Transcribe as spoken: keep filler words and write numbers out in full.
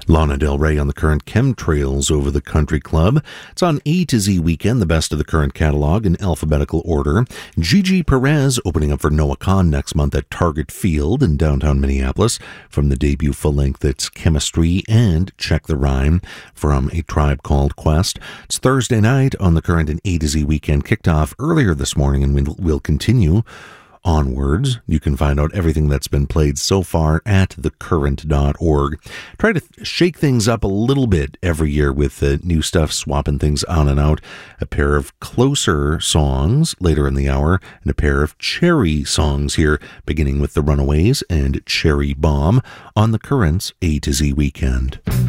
Lana Del Rey on the Current, Chemtrails over the Country Club. It's on A to Z Weekend, the best of the Current catalog in alphabetical order. Gigi Perez opening up for Noah Kahan next month at Target Field in downtown Minneapolis from the debut full-length It's Chemistry, and Check the Rhyme from A Tribe Called Quest. It's Thursday night on the Current and A to Z Weekend. Kicked off earlier this morning and we'll, we'll continue onwards. You can find out everything that's been played so far at the current dot org. Try to shake things up a little bit every year with uh, new stuff, swapping things on and out. A pair of Closer songs later in the hour, and a pair of Cherry songs here, beginning with The Runaways and Cherry Bomb on the Current's A to Z Weekend.